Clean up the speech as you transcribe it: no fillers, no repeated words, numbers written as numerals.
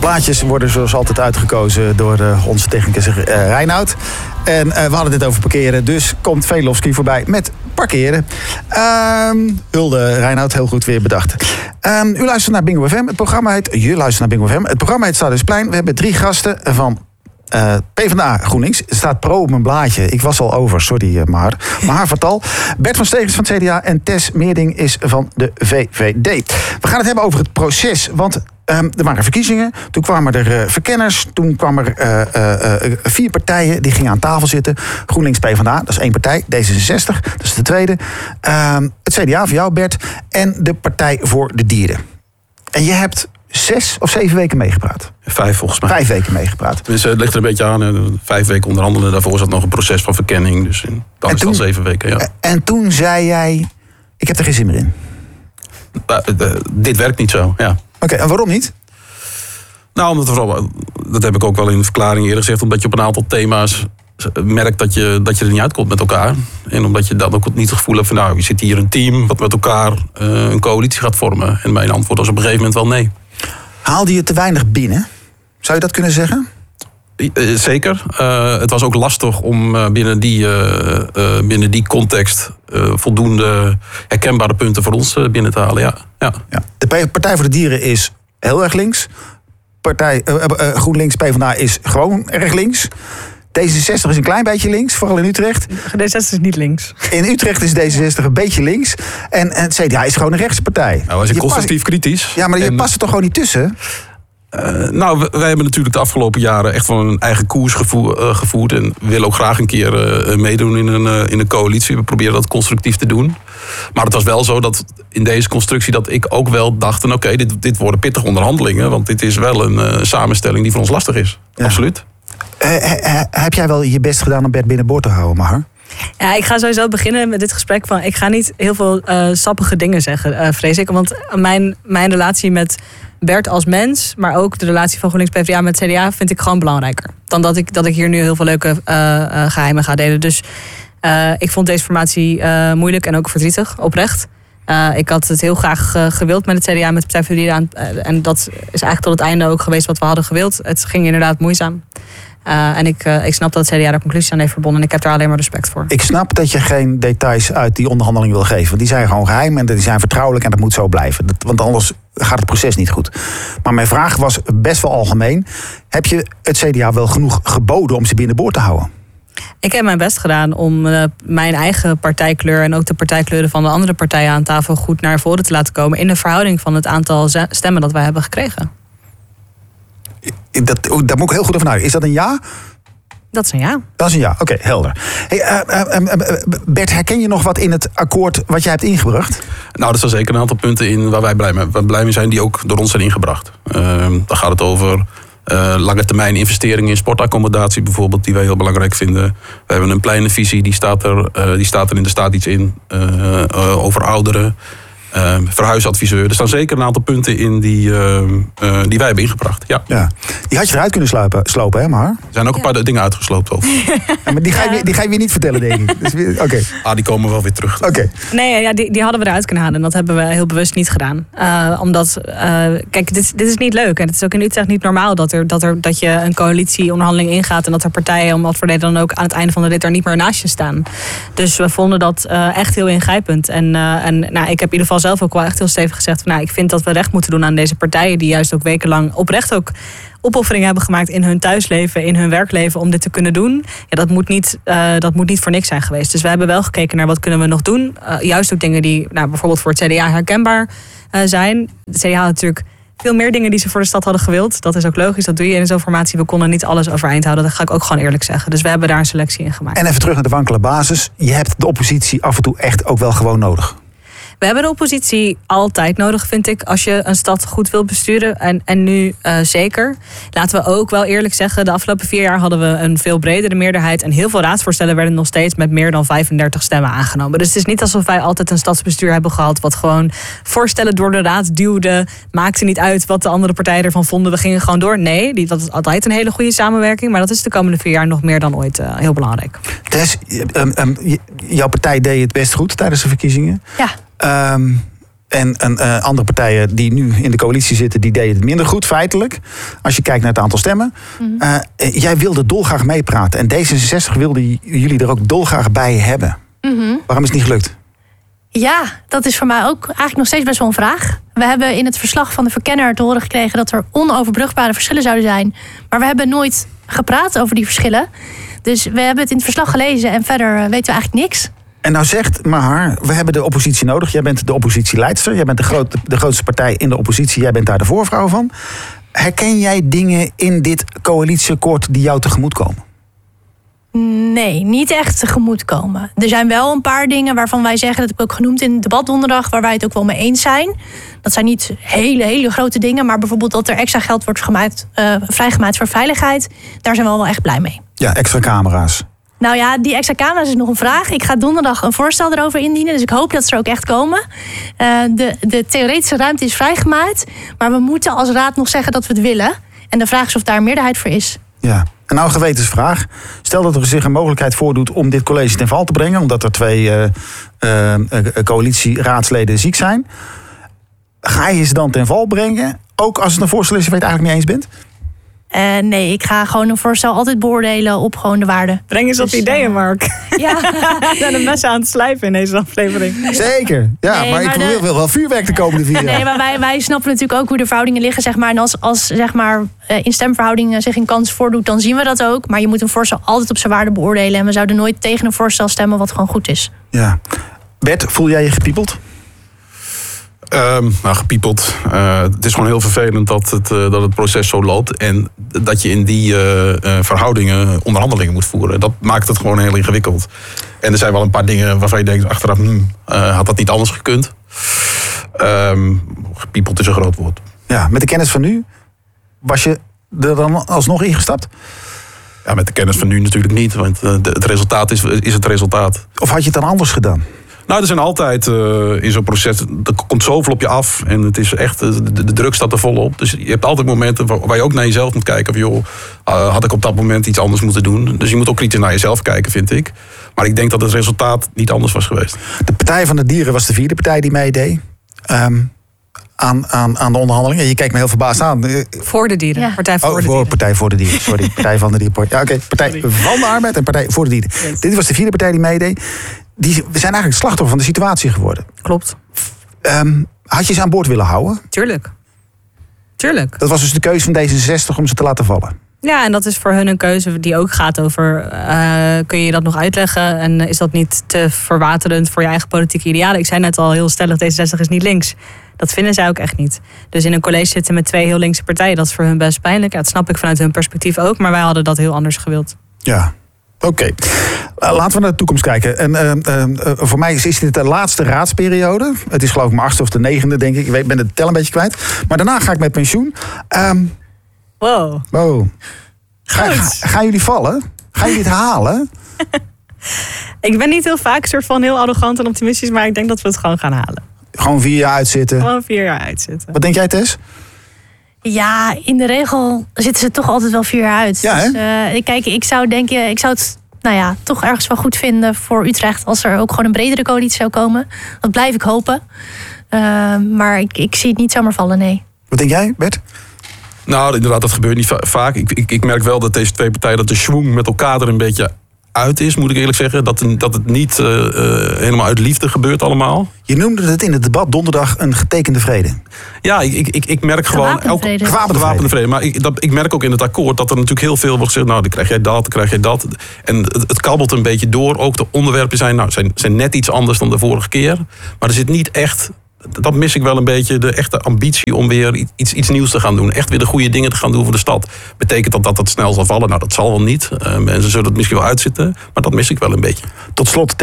Plaatjes worden zoals altijd uitgekozen door onze technicus Reinoud. En we hadden dit over parkeren, dus komt Velofsky voorbij met parkeren. Hulde Reinoud, heel goed weer bedacht. U luistert naar Bingo FM. Het programma heet... Je luistert naar Bingo FM. Het programma heet Stadhuisplein. We hebben 3 gasten van... PvdA GroenLinks. Er staat pro op mijn blaadje. Ik was al over, sorry maar Fatal. Bert van Stegens van het CDA en Tess Meerding is van de VVD. We gaan het hebben over het proces, want er waren verkiezingen. Toen kwamen er verkenners. Toen kwamen er 4 partijen die gingen aan tafel zitten. GroenLinks PvdA, dat is 1 partij. D66, dat is de tweede. Het CDA voor jou, Bert. En de Partij voor de Dieren. En je hebt 6 of 7 weken meegepraat. 5 volgens mij. 5 weken meegepraat. Dus het ligt er een beetje aan. 5 weken onderhandelen. Daarvoor zat nog een proces van verkenning. Dus dan is het al 7 weken, ja. En toen zei jij, ik heb er geen zin meer in. Dit werkt niet zo, ja. Oké, en waarom niet? Nou, omdat vooral, dat heb ik ook wel in de verklaring eerder gezegd, omdat je op een aantal thema's merkt dat je er niet uitkomt met elkaar. En omdat je dan ook niet het gevoel hebt van, nou, je zit hier een team wat met elkaar een coalitie gaat vormen. En mijn antwoord was op een gegeven moment wel nee. Haalde je te weinig binnen? Zou je dat kunnen zeggen? Zeker. Het was ook lastig om binnen die context voldoende herkenbare punten voor ons binnen te halen. Ja. De Partij voor de Dieren is heel erg links. GroenLinks PvdA is gewoon erg links. D66 is een klein beetje links, vooral in Utrecht. D66 is niet links. In Utrecht is D66 een beetje links. En het CDA is gewoon een rechtspartij. Nou, wij zijn constructief kritisch. Ja, maar je past er toch gewoon niet tussen? Nou, wij hebben natuurlijk de afgelopen jaren echt wel een eigen koers gevoerd. En we willen ook graag een keer meedoen in een coalitie. We proberen dat constructief te doen. Maar het was wel zo dat in deze constructie dat ik ook wel dacht... oké, dit worden pittige onderhandelingen. Want dit is wel een samenstelling die voor ons lastig is. Ja. Absoluut. Heb jij wel je best gedaan om Bert binnenboord te houden, Maher? Ja, ik ga sowieso beginnen met dit gesprek van... ik ga niet heel veel sappige dingen zeggen, vrees ik. Want mijn relatie met Bert als mens... maar ook de relatie van GroenLinks PvdA met CDA... vind ik gewoon belangrijker. Dan dat ik hier nu heel veel leuke geheimen ga delen. Dus ik vond deze formatie moeilijk en ook verdrietig, oprecht. Ik had het heel graag gewild met het CDA, met de Partij voor de Dieren. En dat is eigenlijk tot het einde ook geweest wat we hadden gewild. Het ging inderdaad moeizaam. En ik snap dat het CDA daar conclusies aan heeft verbonden. En ik heb daar alleen maar respect voor. Ik snap dat je geen details uit die onderhandeling wil geven. Want die zijn gewoon geheim en die zijn vertrouwelijk en dat moet zo blijven. Want anders gaat het proces niet goed. Maar mijn vraag was best wel algemeen. Heb je het CDA wel genoeg geboden om ze binnenboord te houden? Ik heb mijn best gedaan om mijn eigen partijkleur... en ook de partijkleuren van de andere partijen aan tafel goed naar voren te laten komen... in de verhouding van het aantal stemmen dat wij hebben gekregen. Daar moet ik heel goed over nadenken. Is dat een ja? Dat is een ja. Dat is een ja, oké, helder. Hey, Bert, herken je nog wat in het akkoord wat jij hebt ingebracht? Nou, er staan zeker een aantal punten in waar wij blij mee zijn... die ook door ons zijn ingebracht. Dan gaat het over... lange termijn investeringen in sportaccommodatie bijvoorbeeld, die wij heel belangrijk vinden. We hebben een pleinenvisie, die staat er in de staat iets in over ouderen. Verhuisadviseur. Er staan zeker een aantal punten in die wij hebben ingebracht. Ja. Die had je eruit kunnen slopen, hè, maar? Er zijn ook een paar dingen uitgesloopt over. Ja, maar die ga je weer niet vertellen, denk ik. Dus, okay. Die komen wel weer terug. Okay. Nee, ja, die hadden we eruit kunnen halen. En dat hebben we heel bewust niet gedaan. Omdat, kijk, dit is niet leuk. En het is ook in Utrecht niet normaal dat je een coalitieonderhandeling ingaat... en dat er partijen, om wat voor reden dan ook, aan het einde van de rit er niet meer naast je staan. Dus we vonden dat echt heel ingrijpend. En nou, ik heb in ieder geval zelf ook wel echt heel stevig gezegd... van, nou, ik vind dat we recht moeten doen aan deze partijen... die juist ook wekenlang oprecht ook opofferingen hebben gemaakt... in hun thuisleven, in hun werkleven om dit te kunnen doen. Ja, dat moet niet voor niks zijn geweest. Dus we hebben wel gekeken naar wat kunnen we nog doen. Juist ook dingen die bijvoorbeeld voor het CDA herkenbaar zijn. Het CDA had natuurlijk veel meer dingen die ze voor de stad hadden gewild. Dat is ook logisch, dat doe je in zo'n formatie. We konden niet alles overeind houden, dat ga ik ook gewoon eerlijk zeggen. Dus we hebben daar een selectie in gemaakt. En even terug naar de wankele basis. Je hebt de oppositie af en toe echt ook wel gewoon nodig. We hebben de oppositie altijd nodig, vind ik, als je een stad goed wilt besturen. En nu zeker. Laten we ook wel eerlijk zeggen, de afgelopen 4 jaar hadden we een veel bredere meerderheid. En heel veel raadsvoorstellen werden nog steeds met meer dan 35 stemmen aangenomen. Dus het is niet alsof wij altijd een stadsbestuur hebben gehad wat gewoon voorstellen door de raad duwde. Maakte niet uit wat de andere partijen ervan vonden. We gingen gewoon door. Nee, dat is altijd een hele goede samenwerking. Maar dat is de komende 4 jaar nog meer dan ooit heel belangrijk. Tess, jouw partij deed het best goed tijdens de verkiezingen. Ja. En andere partijen die nu in de coalitie zitten, die deden het minder goed feitelijk. Als je kijkt naar het aantal stemmen. Jij wilde dolgraag meepraten. En D66 wilde jullie er ook dolgraag bij hebben. Waarom is het niet gelukt? Ja, dat is voor mij ook eigenlijk nog steeds best wel een vraag. We hebben in het verslag van de verkenner te horen gekregen dat er onoverbrugbare verschillen zouden zijn. Maar we hebben nooit gepraat over die verschillen. Dus we hebben het in het verslag gelezen en verder weten we eigenlijk niks. En nou zegt Maher, we hebben de oppositie nodig. Jij bent de oppositieleidster. Jij bent de grootste partij in de oppositie. Jij bent daar de voorvrouw van. Herken jij dingen in dit coalitieakkoord die jou tegemoet komen? Nee, niet echt tegemoetkomen. Er zijn wel een paar dingen waarvan wij zeggen, dat heb ik ook genoemd in het debat donderdag, waar wij het ook wel mee eens zijn. Dat zijn niet hele grote dingen, maar bijvoorbeeld dat er extra geld wordt vrijgemaakt voor veiligheid. Daar zijn we wel echt blij mee. Ja, extra camera's. Nou ja, die extra camera's is nog een vraag. Ik ga donderdag een voorstel erover indienen, dus ik hoop dat ze er ook echt komen. De theoretische ruimte is vrijgemaakt, maar we moeten als raad nog zeggen dat we het willen. En de vraag is of daar een meerderheid voor is. Ja. En nou een gewetensvraag. Stel dat er zich een mogelijkheid voordoet om dit college ten val te brengen, omdat er 2 coalitieraadsleden ziek zijn. Ga je ze dan ten val brengen? Ook als het een voorstel is waar je het eigenlijk mee eens bent? Nee, ik ga gewoon een voorstel altijd beoordelen op gewoon de waarde. Breng eens op ideeën, Mark. Ja. Zijn de messen aan het slijpen in deze aflevering. Zeker. Ja, nee, maar ik wil wel vuurwerk de komende 4 jaar. Nee, maar wij snappen natuurlijk ook hoe de verhoudingen liggen, zeg maar. En als zeg maar in stemverhoudingen zich een kans voordoet, dan zien we dat ook. Maar je moet een voorstel altijd op zijn waarde beoordelen. En we zouden nooit tegen een voorstel stemmen wat gewoon goed is. Ja. Bert, voel jij je gepiepeld? Gepiepeld. Het is gewoon heel vervelend dat het proces zo loopt. En dat je in die verhoudingen onderhandelingen moet voeren. Dat maakt het gewoon heel ingewikkeld. En er zijn wel een paar dingen waarvan je denkt achteraf, had dat niet anders gekund? Gepiepeld is een groot woord. Ja, met de kennis van nu, was je er dan alsnog ingestapt? Ja, met de kennis van nu natuurlijk niet. Want het resultaat is het resultaat. Of had je het dan anders gedaan? Nou, er zijn altijd in zo'n proces, er komt zoveel op je af. En het is echt, de druk staat er volop. Dus je hebt altijd momenten waar je ook naar jezelf moet kijken. Van, joh, had ik op dat moment iets anders moeten doen? Dus je moet ook kritisch naar jezelf kijken, vind ik. Maar ik denk dat het resultaat niet anders was geweest. De Partij van de Dieren was de 4e partij die meedeed. Aan de onderhandelingen. Je kijkt me heel verbaasd aan. Voor de dieren. Ja. Partij voor de dieren. Partij voor de Dieren. Sorry, Partij van de Dieren. Ja, oké. Partij van de Arbeid en Partij voor de Dieren. Yes. Dit was de 4e partij die meedeed. We zijn eigenlijk het slachtoffer van de situatie geworden. Klopt. Had je ze aan boord willen houden? Tuurlijk. Dat was dus de keuze van D66 om ze te laten vallen. Ja, en dat is voor hun een keuze die ook gaat over, kun je dat nog uitleggen? En is dat niet te verwaterend voor je eigen politieke idealen? Ik zei net al heel stellig, D66 is niet links. Dat vinden zij ook echt niet. Dus in een college zitten met 2 heel linkse partijen, dat is voor hun best pijnlijk. Ja, dat snap ik vanuit hun perspectief ook, maar wij hadden dat heel anders gewild. Ja. Oké. Laten we naar de toekomst kijken. En voor mij is dit de laatste raadsperiode. Het is geloof ik mijn 8e of de 9e, denk ik. Ik ben de tel een beetje kwijt. Maar daarna ga ik met pensioen. Wow. Gaan jullie vallen? Gaan jullie het halen? Ik ben niet heel vaak een soort van heel arrogant en optimistisch, maar ik denk dat we het gewoon gaan halen. Gewoon 4 jaar uitzitten? Gewoon 4 jaar uitzitten. Wat denk jij, Tess? Ja, in de regel zitten ze toch altijd wel 4 jaar uit. Ja, dus, kijk, ik zou het toch ergens wel goed vinden voor Utrecht als er ook gewoon een bredere coalitie zou komen. Dat blijf ik hopen. Maar ik zie het niet zomaar vallen, nee. Wat denk jij, Bert? Nou, inderdaad, dat gebeurt niet vaak. Ik merk wel dat deze 2 partijen, dat de schwung met elkaar er een beetje uit is, moet ik eerlijk zeggen. Dat het niet helemaal uit liefde gebeurt allemaal. Je noemde het in het debat donderdag een getekende vrede. Ja, ik merk gewoon... Gewapende vrede. Maar ik merk ook in het akkoord dat er natuurlijk heel veel wordt gezegd, nou, dan krijg jij dat, dan krijg jij dat. En het kabbelt een beetje door. Ook de onderwerpen zijn net iets anders dan de vorige keer. Maar er zit niet echt... Dat mis ik wel een beetje, de echte ambitie om weer iets nieuws te gaan doen. Echt weer de goede dingen te gaan doen voor de stad. Betekent dat snel zal vallen? Nou, dat zal wel niet. Mensen zullen het misschien wel uitzitten. Maar dat mis ik wel een beetje. Tot slot,